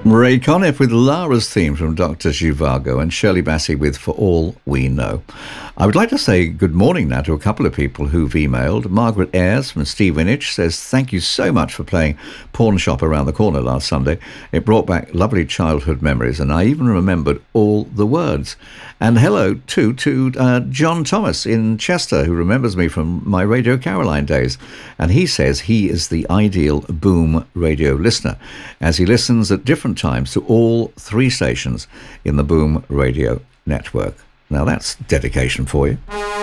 Ray Conniff with Lara's theme from Dr. Zhivago and Shirley Bassey with For All We Know. I would like to say good morning now to a couple of people who've emailed. Margaret Ayres from Stevenage says, thank you so much for playing Pawn Shop Around the Corner last Sunday. It brought back lovely childhood memories and I even remembered all the words. And hello too to John Thomas in Chester, who remembers me from my Radio Caroline days. And he says he is the ideal Boom radio listener, as he listens at different times to all three stations in the Boom radio network. Now that's dedication for you.